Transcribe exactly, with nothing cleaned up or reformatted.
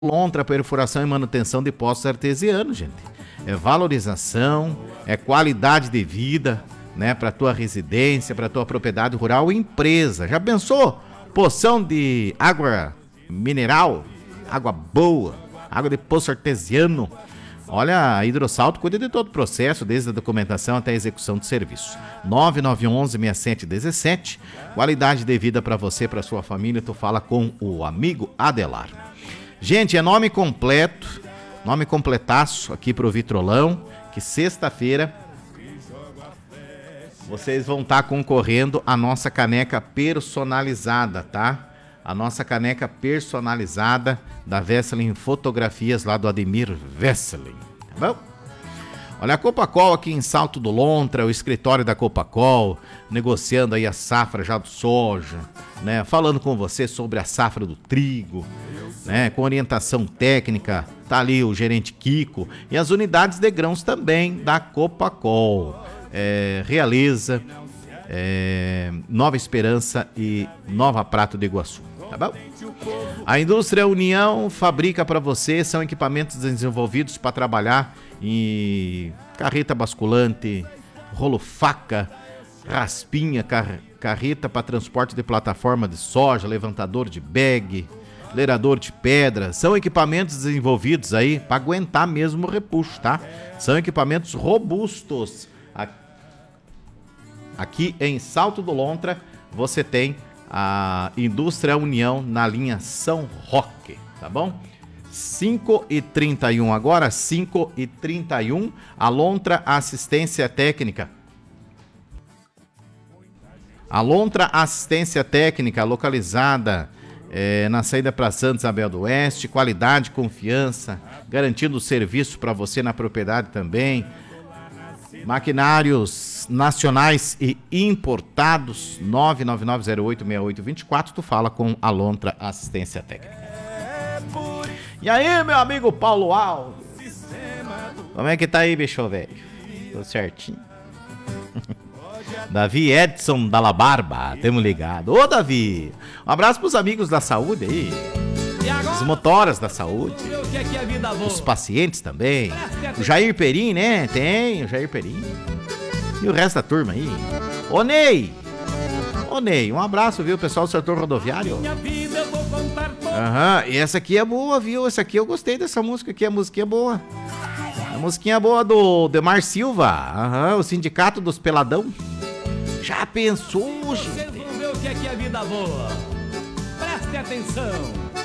Lontra, perfuração e manutenção de poços artesianos, gente. É valorização, é qualidade de vida, né, para tua residência, para tua propriedade rural e empresa. Já pensou? Poção de água mineral, água boa, água de poço artesiano. Olha, a Hidrossalto cuida de todo o processo, desde a documentação até a execução do serviço. nove nove um um, seis sete um sete. Qualidade de vida para você, para sua família. Tu fala com o amigo Adelar. Gente, é nome completo, nome completaço aqui pro Vitrolão, que sexta-feira vocês vão estar concorrendo à nossa caneca personalizada, tá? A nossa caneca personalizada da Vesselin Fotografias, lá do Ademir Vesselin, tá bom? Olha, a Copacol aqui em Salto do Lontra, o escritório da Copacol, negociando aí a safra já do soja, né? Falando com você sobre a safra do trigo, né? Com orientação técnica, tá ali o gerente Kiko e as unidades de grãos também da Copacol, é, Realeza, é, Nova Esperança e Nova Prato de Iguaçu, tá bom? A Indústria União fabrica para você, são equipamentos desenvolvidos para trabalhar em carreta basculante, rolo faca, raspinha, car- carreta para transporte de plataforma de soja, levantador de bag, lerador de pedra. São equipamentos desenvolvidos aí para aguentar mesmo o repuxo, tá? São equipamentos robustos. Aqui em Salto do Lontra você tem a Indústria União na linha São Roque, tá bom? cinco e trinta e um agora, cinco e trinta e um, a Lontra Assistência Técnica. A Lontra Assistência Técnica, localizada é, na saída para Santa Isabel do Oeste, qualidade, confiança, garantindo o serviço para você na propriedade também. Maquinários nacionais e importados, nove nove nove zero oito seis oito dois quatro, tu fala com a Lontra Assistência Técnica. E aí, meu amigo Paulo Alves? Como é que tá aí, bicho velho? Tudo certinho? Davi Edson da La Barba, tamo ligado. Ô, Davi, um abraço pros amigos da saúde aí. Os motoras da saúde. Os pacientes também. O Jair Perim, né? Tem, o Jair Perim. E o resto da turma aí. Ô, Ney! Ô, Ney, um abraço, viu, pessoal do setor rodoviário. Aham, e essa aqui é boa, viu? Essa aqui eu gostei dessa música aqui, a musiquinha é boa. A musiquinha boa do Demar Silva. Aham, o Sindicato dos Peladão. Já pensou, gente? Vocês vão ver o que é que é vida boa. Preste atenção.